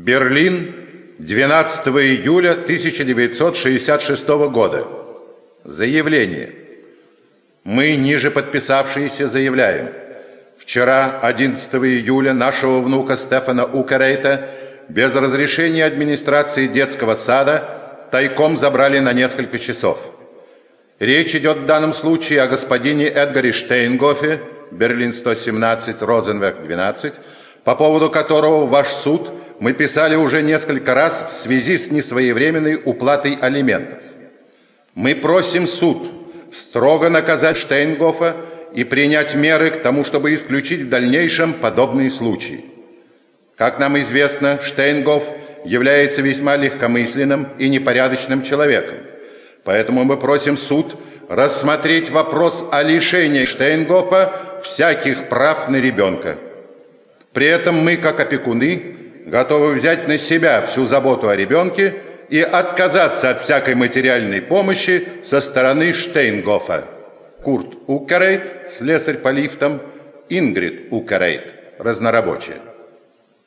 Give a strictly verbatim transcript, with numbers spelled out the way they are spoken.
Берлин, двенадцатого июля тысяча девятьсот шестьдесят шестого года. Заявление. Мы, ниже подписавшиеся, заявляем. Вчера, одиннадцатого июля, нашего внука Стефана Укерейта без разрешения администрации детского сада тайком забрали на несколько часов. Речь идет в данном случае о господине Эдгаре Штейнгофе, Берлин сто семнадцать, Розенвег двенадцать, по поводу которого ваш суд мы писали уже несколько раз в связи с несвоевременной уплатой алиментов. Мы просим суд строго наказать Штейнгофа и принять меры к тому, чтобы исключить в дальнейшем подобные случаи. Как нам известно, Штейнгоф является весьма легкомысленным и непорядочным человеком. Поэтому мы просим суд рассмотреть вопрос о лишении Штейнгофа всяких прав на ребенка. При этом мы, как опекуны, готовы взять на себя всю заботу о ребенке и отказаться от всякой материальной помощи со стороны Штейнгофа. Курт Укерейт, слесарь по лифтам, Ингрид Укерейт, разнорабочая.